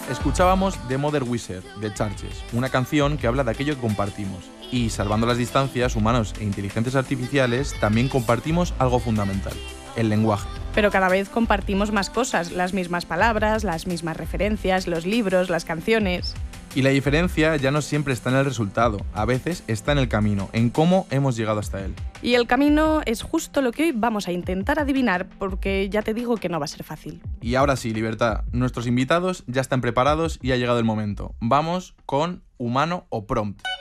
Escuchábamos The Mother Wizard, de Churches, una canción que habla de aquello que compartimos. Y salvando las distancias, humanos e inteligencias artificiales también compartimos algo fundamental, el lenguaje. Pero cada vez compartimos más cosas, las mismas palabras, las mismas referencias, los libros, las canciones. Y la diferencia ya no siempre está en el resultado, a veces está en el camino, en cómo hemos llegado hasta él. Y el camino es justo lo que hoy vamos a intentar adivinar, porque ya te digo que no va a ser fácil. Y ahora sí, Libertad, nuestros invitados ya están preparados y ha llegado el momento. Vamos con Humano o Prompt.